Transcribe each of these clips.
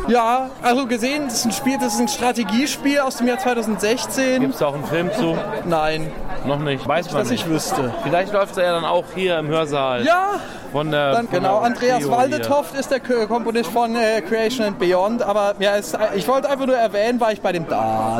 Ja, also gesehen, das ist ein Strategiespiel aus dem Jahr 2016. Gibt es auch einen Film zu? Nein. Noch nicht, weiß man nicht. Dass ich wüsste. Vielleicht läuft es ja dann auch hier im Hörsaal. Ja. Genau, Andreas Waldetoft ist der Komponist von Creation and Beyond, aber ja, ich wollte einfach nur erwähnen, war ich bei dem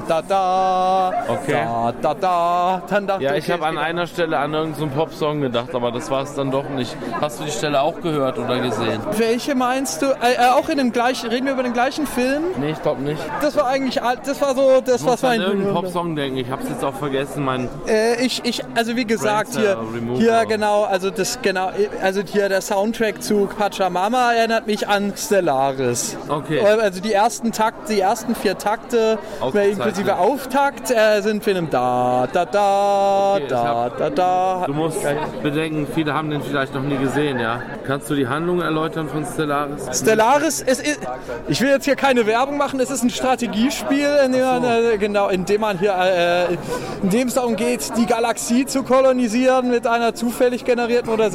Okay. Dann dachte ja, ich habe an einer Stelle an irgendeinen Popsong gedacht, aber das war es dann doch nicht. Hast du die Stelle auch gehört oder gesehen? Welche meinst du? Auch reden wir über den gleichen Film? Nee, ich glaube nicht. Das war eigentlich, das war so, das was mein... Ich muss an irgendeinen Popsong denken, ich habe es jetzt auch vergessen, also wie gesagt, hier genau, also hier der Soundtrack zu Pachamama erinnert mich an Stellaris. Okay. Also die ersten 4 Takte, inklusive Auftakt, sind für einen Du musst bedenken, viele haben den vielleicht noch nie gesehen, ja? Kannst du die Handlung erläutern von Stellaris? Stellaris, ich will jetzt hier keine Werbung machen, es ist ein Strategiespiel, in dem es darum geht, die Galaxie zu kolonisieren mit einem zufällig generierten oder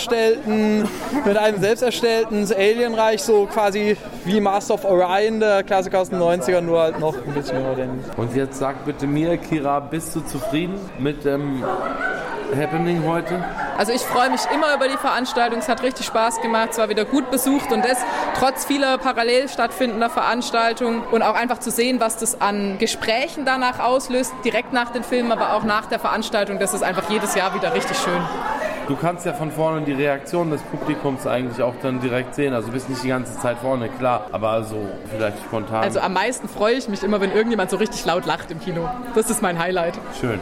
mit einem selbst erstellten Alienreich, so quasi wie Master of Orion, der Klassiker aus den 90ern, nur halt noch ein bisschen moderner. Und jetzt sag bitte mir, Kira, bist du zufrieden mit dem Happening heute? Also ich freue mich immer über die Veranstaltung, es hat richtig Spaß gemacht, es war wieder gut besucht und das trotz vieler parallel stattfindender Veranstaltungen und auch einfach zu sehen, was das an Gesprächen danach auslöst, direkt nach den Filmen, aber auch nach der Veranstaltung, das ist einfach jedes Jahr wieder richtig schön. Du kannst ja von vorne die Reaktion des Publikums eigentlich auch dann direkt sehen. Also du bist nicht die ganze Zeit vorne, klar, aber so vielleicht spontan. Also am meisten freue ich mich immer, wenn irgendjemand so richtig laut lacht im Kino. Das ist mein Highlight. Schön.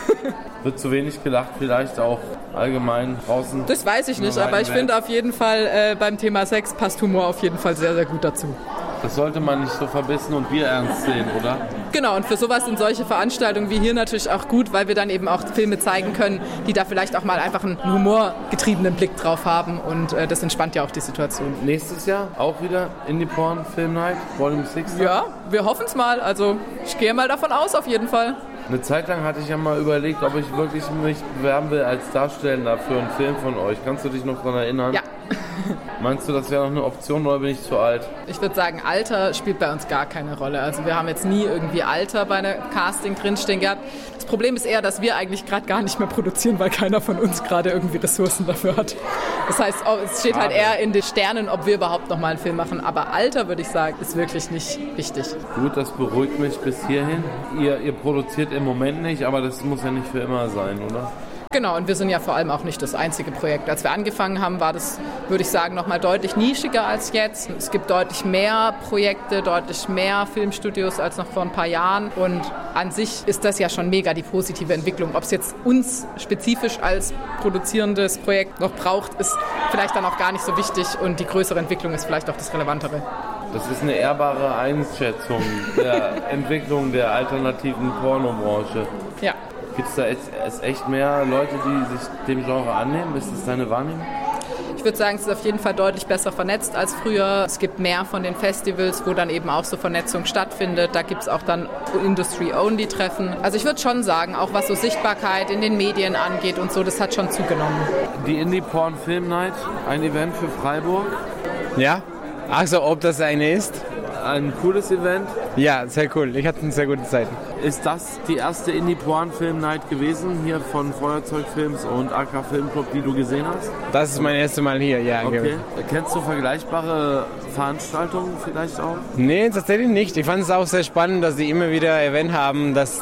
Wird zu wenig gelacht, vielleicht auch allgemein draußen? Das weiß ich nicht, aber ich finde auf jeden Fall, beim Thema Sex passt Humor auf jeden Fall sehr, sehr gut dazu. Das sollte man nicht so verbissen und bierernst sehen, oder? Genau, und für sowas sind solche Veranstaltungen wie hier natürlich auch gut, weil wir dann eben auch Filme zeigen können, die da vielleicht auch mal einfach einen humorgetriebenen Blick drauf haben und das entspannt ja auch die Situation. Nächstes Jahr auch wieder Indie Porn Film Night, Volume 6? Ja, wir hoffen es mal, also ich gehe mal davon aus auf jeden Fall. Eine Zeit lang hatte ich ja mal überlegt, ob ich wirklich mich bewerben will als Darstellender für einen Film von euch. Kannst du dich noch daran erinnern? Ja. Meinst du, das wäre noch eine Option oder bin ich zu alt? Ich würde sagen, Alter spielt bei uns gar keine Rolle. Also wir haben jetzt nie irgendwie Alter bei einem Casting drinstehen gehabt. Das Problem ist eher, dass wir eigentlich gerade gar nicht mehr produzieren, weil keiner von uns gerade irgendwie Ressourcen dafür hat. Das heißt, es steht halt eher in den Sternen, ob wir überhaupt noch mal einen Film machen. Aber Alter, würde ich sagen, ist wirklich nicht wichtig. Gut, das beruhigt mich bis hierhin. Ihr produziert im Moment nicht, aber das muss ja nicht für immer sein, oder? Genau, und wir sind ja vor allem auch nicht das einzige Projekt. Als wir angefangen haben, war das, würde ich sagen, nochmal deutlich nischiger als jetzt. Es gibt deutlich mehr Projekte, deutlich mehr Filmstudios als noch vor ein paar Jahren. Und an sich ist das ja schon mega die positive Entwicklung. Ob es jetzt uns spezifisch als produzierendes Projekt noch braucht, ist vielleicht dann auch gar nicht so wichtig. Und die größere Entwicklung ist vielleicht auch das Relevantere. Das ist eine ehrbare Einschätzung der Entwicklung der alternativen Pornobranche. Ja. Gibt es da jetzt echt mehr Leute, die sich dem Genre annehmen? Ist das deine Wahrnehmung? Ich würde sagen, es ist auf jeden Fall deutlich besser vernetzt als früher. Es gibt mehr von den Festivals, wo dann eben auch so Vernetzung stattfindet. Da gibt es auch dann Industry-Only-Treffen. Also ich würde schon sagen, auch was so Sichtbarkeit in den Medien angeht und so, das hat schon zugenommen. Die Indie Porn Film Night, ein Event für Freiburg. Ja, also ob das eine ist? Ein cooles Event. Ja, sehr cool. Ich hatte eine sehr gute Zeit. Ist das die erste Indie Porn Film Night gewesen, hier von Feuerzeugfilms und AK Film Club, die du gesehen hast? Das ist mein erstes Mal hier, ja. Okay. Kennst du vergleichbare Veranstaltungen vielleicht auch? Nee, tatsächlich nicht. Ich fand es auch sehr spannend, dass die immer wieder erwähnt haben, dass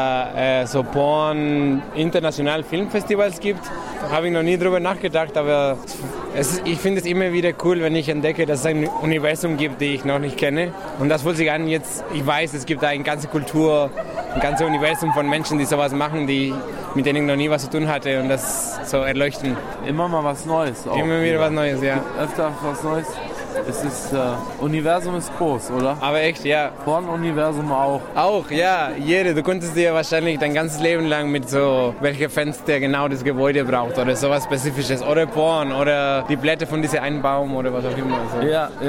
da so Porn international Filmfestivals gibt. Da habe ich noch nie drüber nachgedacht, aber ich finde es immer wieder cool, wenn ich entdecke, dass es ein Universum gibt, das ich noch nicht kenne. Und das fühlt sich an, jetzt, ich weiß, es gibt da eine ganze Kultur, ein ganzes Universum von Menschen, die sowas machen, mit denen ich noch nie was zu tun hatte und das so erleuchten. Immer mal was Neues. Auch immer wieder was Neues, ja. Öfter was Neues. Es ist, Universum ist groß, oder? Aber echt, ja. Porn-Universum auch. Auch, ja. Du könntest dir wahrscheinlich dein ganzes Leben lang mit so, welche Fenster genau das Gebäude braucht oder sowas Spezifisches. Oder Porn oder die Blätter von diesem einen Baum oder was auch immer. So.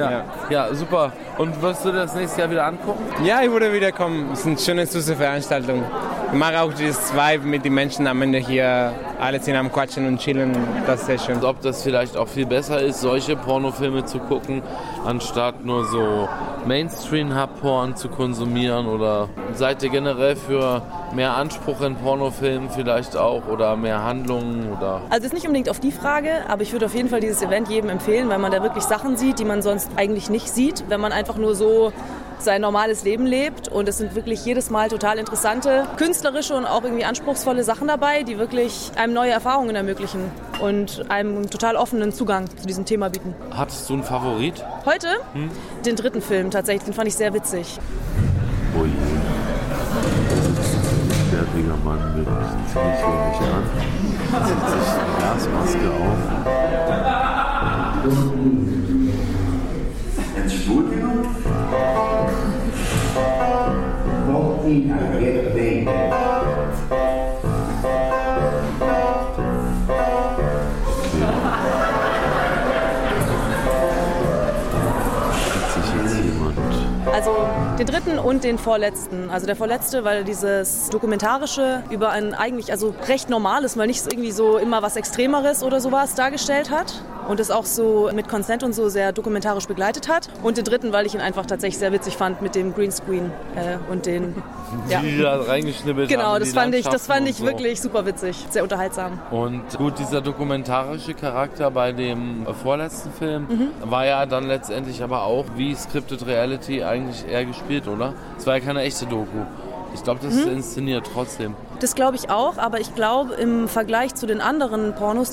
Ja, super. Und wirst du das nächstes Jahr wieder angucken? Ja, ich würde wieder kommen. Es ist eine schöne, süße Veranstaltung. Ich mag auch dieses Vibe mit den Menschen am Ende hier alle sind am Quatschen und chillen, das ist sehr schön. Und ob das vielleicht auch viel besser ist, solche Pornofilme zu gucken, anstatt nur so Mainstream-Porn zu konsumieren, oder seid ihr generell für mehr Anspruch in Pornofilmen vielleicht auch oder mehr Handlungen? Oder? Also ist nicht unbedingt auf die Frage, aber ich würde auf jeden Fall dieses Event jedem empfehlen, weil man da wirklich Sachen sieht, die man sonst eigentlich nicht sieht, wenn man einfach nur so sein normales Leben lebt. Und es sind wirklich jedes Mal total interessante, künstlerische und auch irgendwie anspruchsvolle Sachen dabei, die wirklich einem neue Erfahrungen ermöglichen und einem einen total offenen Zugang zu diesem Thema bieten. Hattest du einen Favorit? Heute? Den 3. Film tatsächlich, den fand ich sehr witzig. Oh je. Der bärtiger Mann mit ziemlich wenig an. Zieht sich eine Gasmaske auf. Ins Studio? Walking, I get paid. Also den 3. und den vorletzten. Also der vorletzte, weil dieses Dokumentarische über ein eigentlich also recht normales, mal nicht irgendwie so immer was Extremeres oder sowas dargestellt hat und es auch so mit Consent und so sehr dokumentarisch begleitet hat. Und den 3., weil ich ihn einfach tatsächlich sehr witzig fand mit dem Greenscreen und den... Ja. Die da reingeschnippelt haben. Genau, das fand ich so. Wirklich super witzig, sehr unterhaltsam. Und gut, dieser dokumentarische Charakter bei dem vorletzten Film war ja dann letztendlich aber auch wie Scripted Reality eigentlich eher gespielt, oder? Es war ja keine echte Doku. Ich glaube, das ist inszeniert trotzdem. Das glaube ich auch, aber ich glaube im Vergleich zu den anderen Pornos,